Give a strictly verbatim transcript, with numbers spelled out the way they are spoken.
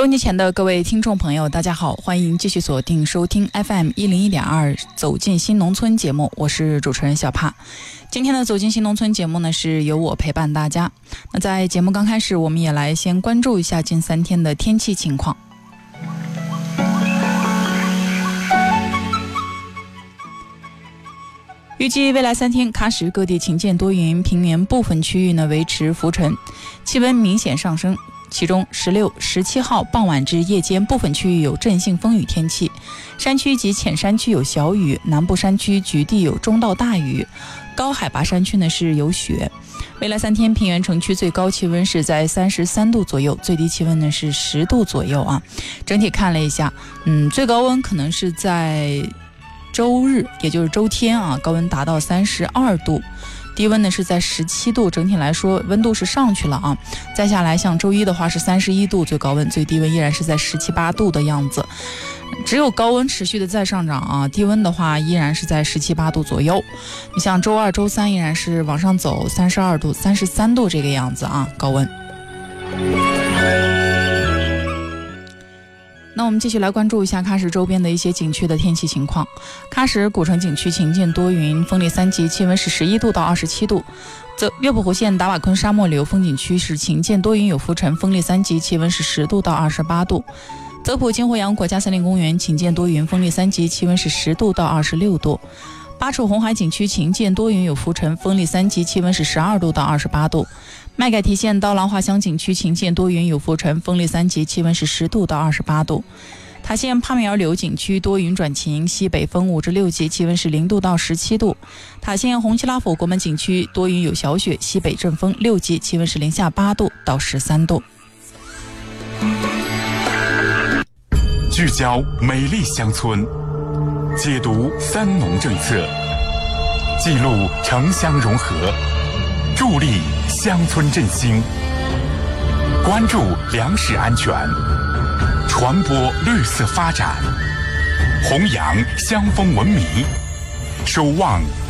收音机前的各位听众朋友，大家好，欢迎继续锁定收听 F M 一零一点二走进新农村节目，我是主持人小帕。今天的走进新农村节目呢，是由我陪伴大家。那在节目刚开始，我们也来先关注一下近三天的天气情况。预计未来三天，喀什各地晴间多云，平原部分区域呢维持浮沉，气温明显上升。其中十六、十七号傍晚至夜间部分区域有阵性风雨天气，山区及浅山区有小雨，南部山区局地有中到大雨，高海拔山区呢是有雪。未来三天，平原城区最高气温是在三十三度左右，最低气温呢是十度左右啊。整体看了一下，嗯，最高温可能是在周日，也就是周天啊，高温达到三十二度。低温呢是在十七度，整体来说温度是上去了啊。再下来像周一的话是三十一度最高温，最低温依然是在十七八度的样子。只有高温持续的在上涨啊，低温的话依然是在十七八度左右。你像周二、周三依然是往上走，三十二度、三十三度这个样子啊，高温。那我们继续来关注一下喀什周边的一些景区的天气情况。喀什古城景区晴间多云，风力三级，气温是十一度到二十七度。则月浦湖县达瓦昆沙漠流风景区是晴间多云有浮尘，风力三级，气温是十度到二十八度。泽普金火洋国家森林公园晴间多云，风力三级，气温是十度到二十六度。巴楚红海景区晴间多云有浮尘，风力三级，气温是十二度到二十八度。麦盖提县刀郎画乡景区晴间多云有浮尘，风力三级，气温是十度到二十八度。塔县帕米尔柳景区多云转晴，西北风五至六级，气温是零度到十七度。塔县红旗拉府国门景区多云有小雪，西北阵风六级，气温是零下八度到十三度。 聚焦美丽乡村，解读三农政策，记录城乡融合，助力乡村振兴，关注粮食安全，传播绿色发展，弘扬乡风文明，守望